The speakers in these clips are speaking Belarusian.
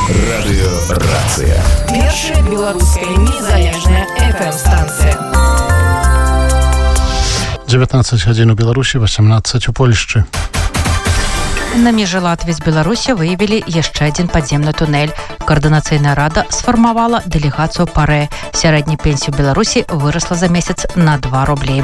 Радыёрацыя. Першая беларуская незалежная FM-станція. 19 гадзін у Беларусі, 18 у Польшчы. На межы Латвіі з Беларусі выявілі яшчэ адзін падземны тунэль. Координацыйная рада сфармавала дэлегацыю ПАРЭ. Сярэдняя пенсія ў Беларусі вырасла за месяц на 2 рублі.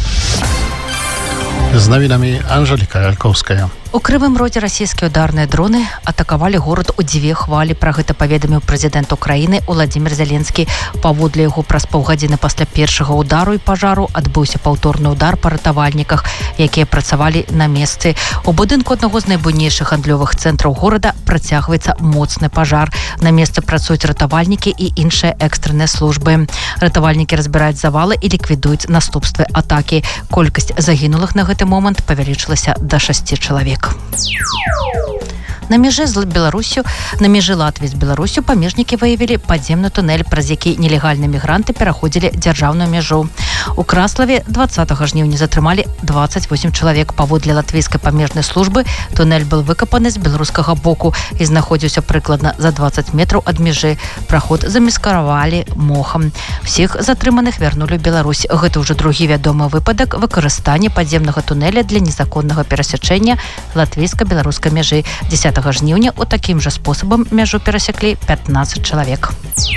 З навінамі Анжеліка Яльковская. У Крывым Родзе расійскія ударныя дроны атакавалі горад у 2 хвалі. Пра гэта паведаміў прэзідэнт Украіны Уладзімір Зеленскі. Паводле яго, праз паўгадзіны пасля першага удару і пажару адбыўся паўторны удар па ратавальніках, якія працавалі на месцы. У будынку аднаго з найбуйнейшых гандлёвых цэнтраў горада працягваецца моцны пажар. На месцы працуюць ратавальнікі і іншыя экстрэнныя службы. Ратавальнікі разбіраюць завалы і ліквідуюць наступствы атакі. Колькасць загінулых на гэты момант павялічылася да 6 чалавек. На межы Латвіі з Беларусю памежнікі выявілі падземны тунэль, праз які нелегальныя мігранты пераходзілі дзяржаўную мяжу. У Краславе 20 жніўня затрымалі 28 чалавек. Паводле латвійскай памежнай службы тунэль быў выкапаны з беларускага боку і знаходзіўся прыкладна за 20 метраў ад мяжы. Праход замаскіравалі мохам. Всіх затрыманых вярнулі ў Беларусь. Гэта ўжо другі вядомы выпадак выкарыстання падземнага тунэля для незаконнага перасячэння латвійска-беларускай мяжы. 10 жніўня у такім жа спосабам мяжу перасеклі 15 чалавек.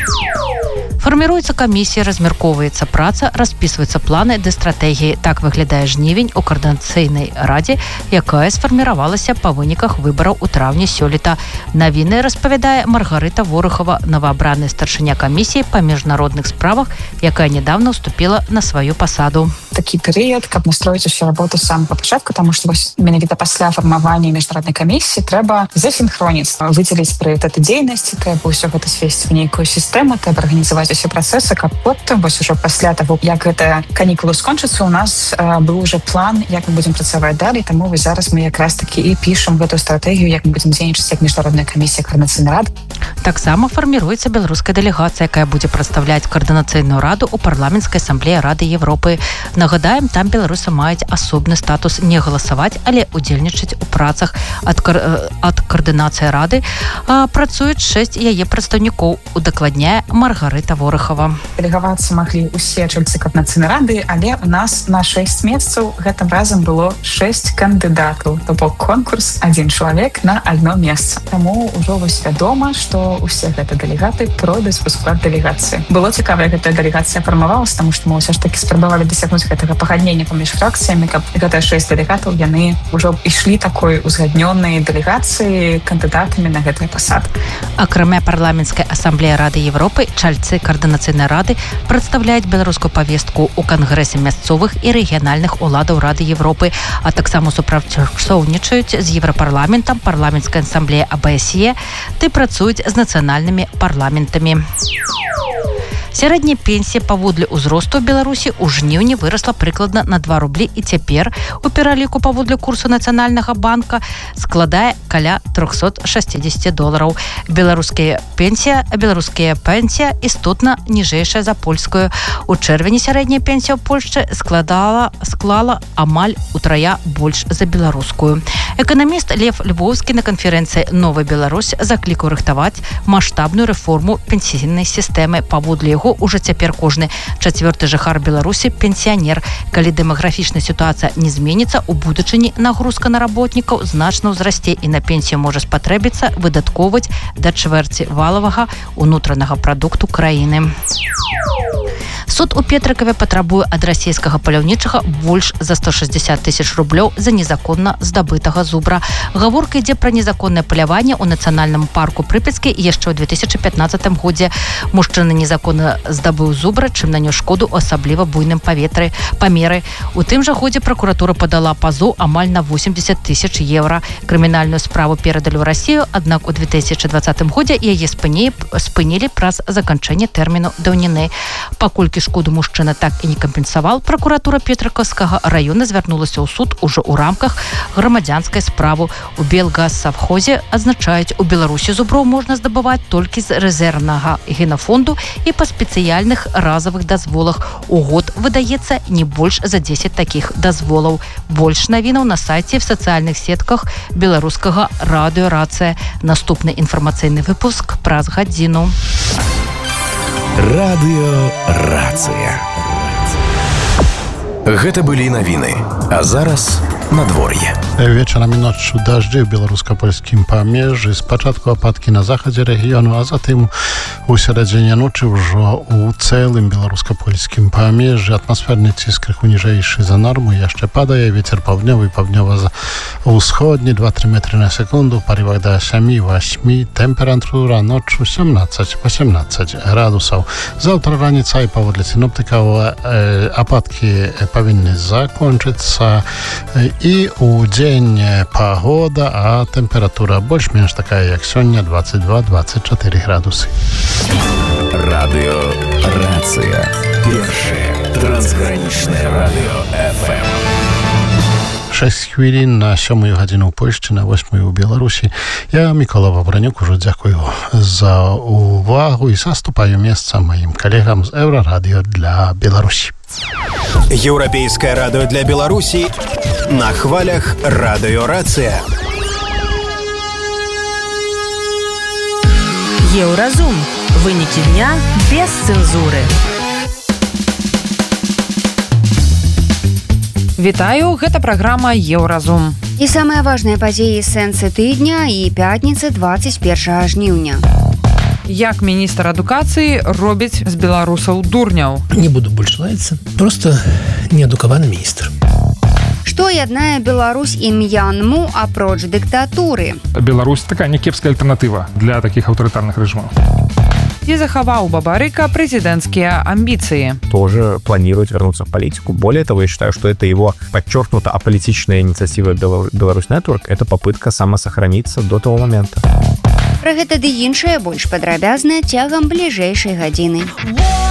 Фарміруецца камісія, размяркоўваецца праца, распісваюцца планы ды стратэгіі. Так выглядае жнівень у координацыйнай радзе, якая сфарміравалася па выніках выбараў у траўні сёлета. Навіны распавядае Маргарыта Ворыхова, новаабраная старшыня камісіі па міжнародных справах, якая нядаўна ўступіла на сваю пасаду. Такі перыяд, каб настроіць усю работу з самага пачатку, таму што менавіта пасля фармавання міжнароднай камісіі трэба засінхроніць, выдзеліць прыярытэты дзейнасці, трэба ўсё гэта свесціць в нейкую сістэму, трэба арганізаваць усе працэсы, каб потым вось ужо пасля таго, як гэта канікулы скончыцца, у нас быў уже план, як мы будзем працаваць далей, таму вось зараз мы якраз такі і пішам гэтую стратэгію, як мы будзем дзейнічаць як міжнародная камісія координацыйнай рады. Таксама фарміруецца беларуская дэлегацыя, якая будзе прадстаўляць координацыйную раду ў парламенцкай асамблеі Рады Европы. Нагадаем, там беларусы маюць асобны статус не галасаваць, але удзельнічаць у працах. Ад координацыі рады працуюць 6 яе прадстаўнікоў, удакладняе Маргарыта Ворыхова. Дэлегавацца маглі ўсе чальцы координацыйнай рады, але у нас на 6 месцаў гэтым разам было 6 кандыдатаў. То бок конкурс 1 чалавек на 1 месца. Таму ўжо вось вядома, што усе гэта дэлегаты пройдуць у склад дэлегацыі. Было цікава, як гэтая дэлегацыя фармавалася, таму што мы ўсё ж такі спрабавалі дасягнуць гэтага пагаднення паміж фракцыямі, каб гэтыя 6 дэлегатаў яны ўжо ішлі такой узгаднёнай дэлегацыі кандыдатамі на гэтыя пасады. Акрамя парламенцкай асамблеі Рады Европы, чальцы координацыйнай рады прадстаўляюць беларускую павестку ў кангрэсе мясцовых і рэгіянальных уладаў Рады Европы, а таксама супрацоўнічаюць з Еўрапарламентам, парламенцкай асамблеяй АБСЕ, ды працуюць з нацыянальнымі парламентамі. Сярэдняя пенсія паводле ўзросту ў Беларусі ў жніўні вырасла прыкладна на 2 рублі і цяпер у пераліку паводле курсу Нацыянальнага банка складае каля $360. Беларуская пенсія істотна ніжэйшая за польскую. У чэрвені сярэдняя пенсія ў Польшчы склала амаль утрая больш за беларускую. Эканаміст Лев Львовскі на канферэнцыі «Новая Беларусь» заклікаў рыхтаваць маштабную рэформу пенсійнай сістэмы. Паводле яго уже цяпер кожны 4-ты жыхар Беларусі пенсіянер. Калі дэмаграфічная сітуацыя не зменіцца, у будучыні нагрузка на работнікаў значна ўзрасце і на пенсію можа спатрэбіцца выдаткоўваць да чвэрці валавага унутранага прадукту краіны. Суд у Петрыкаве патрабуе ад расійскага паляўнічага больш за 160 тысяч рублёў за незаконна здабытага зубра. Гаворка ідзе пра незаконнае паляванне ў нацыянальным парку Прыпяцкі яшчэ ў 2015 годзе. Мужчына незаконна здабыў зубра, чым нанёс шкоду асабліва буйным памеры. У тым жа годзе пракуратура падала пазоў амаль на 80 тысяч евро. Крымінальную справу перадалі ў Расію, аднак у 2020 годзе яе спынілі праз заканчэнне тэрміну даўніны. Паколькі Паколькі шкоду мужчына так і не кампенсаваў, пракуратура Петрыкаўскага района звярнулася ў суд ужо ў рамках грамадзянскай справы. У Белгазсавхозе адзначаюць, у Беларусі зуброў можна здабываць толькі з рэзервнага генафонду і па спецыяльных разавых дазволах. У год выдаецца не больш за 10 такіх дазволаў. Больш навінаў на сайце в сацыяльных сетках беларускага радыё «Рацыя». Наступны інфармацыйны выпуск праз гадзіну. Радыё «Рацыя». Гэта былі навіны. А зараз надвор'е. Вечарам і ноччу дажджы ў беларуска-польскім памежжы. Спачатку ападкі на захадзе рэгіёну, а затым у сярэдзіне ночы ўжо ў цэлым беларуска-польскім памежжы. Атмасферны ціск крыху ніжэйшы за норму яшчэ падае. Вецер паўднёвы, паўднёва-ўсходні 2-3 метры на секунду, парывах да 7-8. Тэмпература ноччу 17-18 градусаў. Заўтра раніца і паводле сіноптыкаў ападкі павінны закончыцца. І у дзень пагода, а тэмпература больш-менш такая, як сёння, 22-24 градусы. Радыё «Рацыя». Першае трансгранічнае радыё FM. 6 хвілін на 7 гадзіну ў Польшчы, на 8 у Беларусі. Я, Мікола Вабранюк, ужо дзякую за увагу і саступаю месца маім калегам з Еўрарадыё для Беларусі. Еўрапейскае радыё для Беларусі на хвалях радыё «Рацыя». Еўразум. Вынікі дня без цэнзуры. Вітаю, гэта праграма «Еўразум». І самыя важныя падзеі сэнсы тыдня і пятніцы 21 жніўня. Як міністр адукацыі робіць з беларусаў дурняў. Не буду больше лаяться, просто неадукаваны міністр. Што яднае Беларусь і М'янму апроч дыктатуры? Беларусь такая някепская альтэрнатыва для таких аўтарытарных рэжымаў. Ці захаваў Бабарыка прэзідэнцкія амбіцыі? Тоже планирует вернуться в политику. Более того, я считаю, что это его подчеркнуто аполитичная инициатива Беларусь Network. Это попытка самосохраниться до того момента. Пра гэта ды іншае больш падрабязна цягам бліжэйшай гадзіны.